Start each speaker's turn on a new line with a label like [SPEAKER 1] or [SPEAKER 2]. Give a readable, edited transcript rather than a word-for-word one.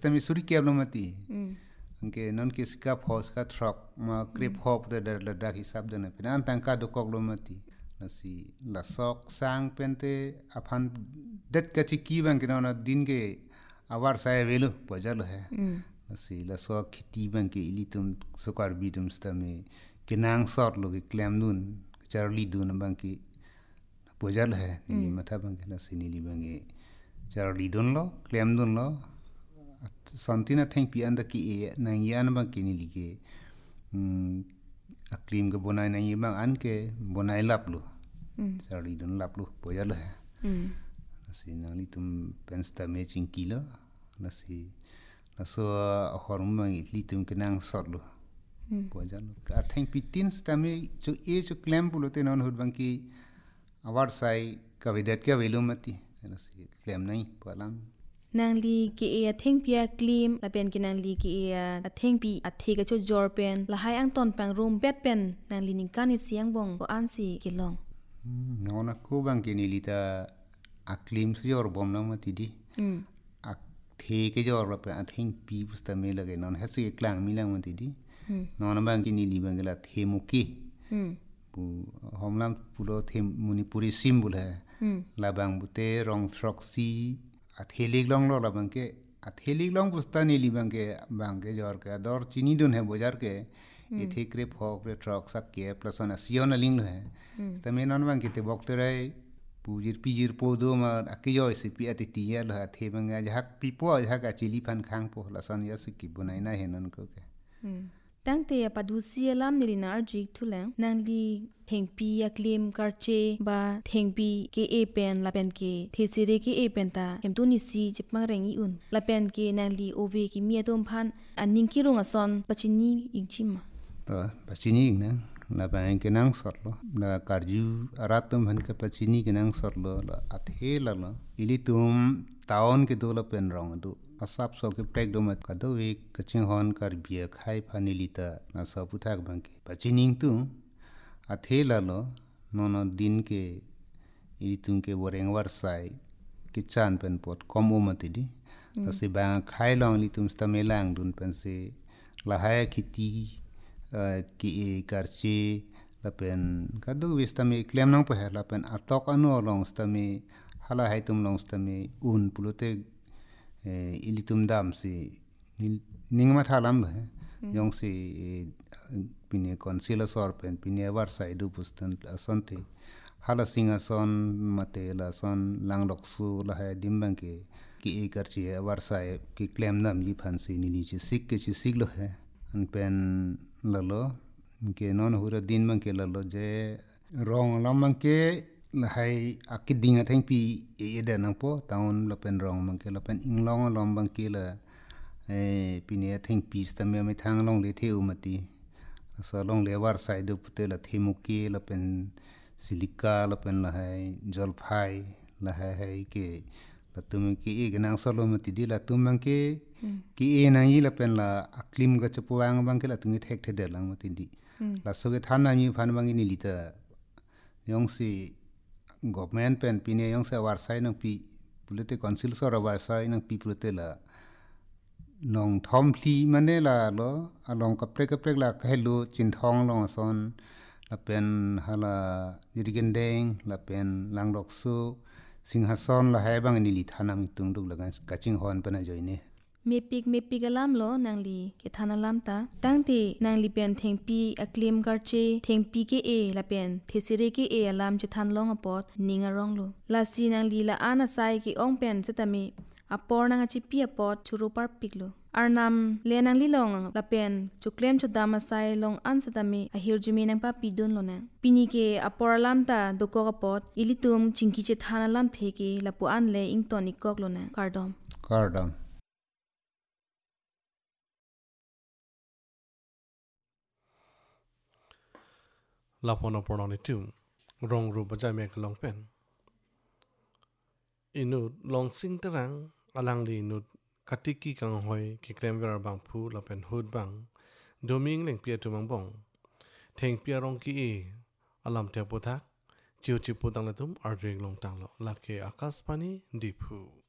[SPEAKER 1] tami suri kiab mati angke non ke skap hos ka truck ma grip hop da da hisab da na pinan tangka do kok mati nasi la sok sang pente aphan det ka chiki bang ke na din ke awar saya velu pojal hai nasi la sok khiti bang ke ilitum sokar bidum stame kinang sort lo ke claim nun charli dun bang ke pojal hai ni matha bang ke nasi ni li bang ke charli dun lo claim dun lo santina theng pi anda ki nang yan bang ke ni li ke aklim ke bonai nang bang an ke bonai lap lo charli dun lap lo pojal hai nasi nang li tum pensta me chingkila nasi naso hormang li tum kenang sort lo pojal ka theng pi tin stame cho cho claim pulo te non hud bang ki awar sai ka videt ke velumati nasi claim nai palam
[SPEAKER 2] nang li ki e theng pia claim la pen ki nang li ki e theng pi a the ga cho jor pen la hai ang ton pang room bet pen nang li ning kan siang bong ko an si ki long
[SPEAKER 1] nona ko bang ki ni lita a claim si jor bom na mati di a the ke jor la pen a theng pi pusta me lage non ha si klang mi lang mati di nona bang ki ni li bang la the mu ki pu homlam pulo the munipuri symbol hai la bang bute rong throk si athelik long lo la bang ke athelik long pusta ni li bang ke jor ke dor chini dun hai bojar ke ethe krep hok re truck sak ke plus on sion ling hai stame non bang ke te bokte rai pujir podo ma akiyo se pi atiti ya la the bang ja hak pi po ja ka chili phan khang po la son ya siki bunai na henon ko ke
[SPEAKER 2] tang te padu si lam ni na arjik thulang nang li theng pi ya claim karche ba theng pi ke e pen la pen ke thesire ke e pen ta kem tu ni si chipmang rengi un la pen ke nang li ove ki mi atom phan aning ki rong ason pachini ingchima
[SPEAKER 1] to pachini na la bang ke nang sor lo la karju aratum han ke pachini ke nang sor lo la athe la lo ilitum taon ke do la pen rong do asap so ke prek do mat ka do we kaching hon kar bia khai phanilita na sa puthak bang ke pachining tu athe la lo no din ke ilitum ke boreng war sai ke chan pen pot kom o mati di asi bang khai long litum stamelang dun pen se la hai khiti ki e karchi la pen ka do we stame claim nang pa la pen atok anu long stame hala hai tum long stame un pulote ilitum dam si ningma thalam hai yong si pine concealer sor pen pine war sai du pustan asante hala singa son mate la son langlok su la hai dimbang ke ki e karchi war sai ki claim nam ji phan si ni chi sik ke chi sik lo hai an pen lalo ke non hura din mang ke lalo je rong lam mang ke la hai akidinga thang pi e da nang po taun la pen rong mang ke la pen ing long lom bang ke la pine thang pi sta me thang long le the umati sa long le war sai do pute la thimu ke la pen silika la pen la hai jolphai la hai ke la tum ke e nang solo mati di la tum mang ke ki e na yi la pen la aklim ga chupuang bang ke la tungi thek the de lang mati di la so ke than na ni phan bang ni lita yong si government pen pine yong sa war sai nang pi pulite council so ra war sai nang pi pulite la long thom thi mane la lo along ka prek la ka hello chin thong long son la pen hala yirigendeng la pen langlok su singhason la hai bang ni li thanam tung duk la kaching hon pana joine
[SPEAKER 2] mepik alam lo nang li ke thana lam ta tang te nang li pen theng pi aklim karche theng pi ke e la pen thesire ke e alam che than long apot ninga rong lo la si nang li la ana sai ki ong pen setami apor nang chi pi apot churu par pik lo arnam le nang li long la pen chuklem chu dama sai long an setami a hirjumi nang pa pi don lo na pini ke apor lam ta doko apot ilitum chingki che thana lam theke la pu an le ing tonic kok lo na
[SPEAKER 1] kardam
[SPEAKER 3] Lapono pornoni tu rong ru bajai mek long pen inut long sing terang alang li inut katiki kang hoi ki krem ver bang phu la pen hud bang doming leng pia tu mang bong theng pia rong ki e alam te pothak chiu chi potang la tum ardreng long tang lo la ke akas pani diphu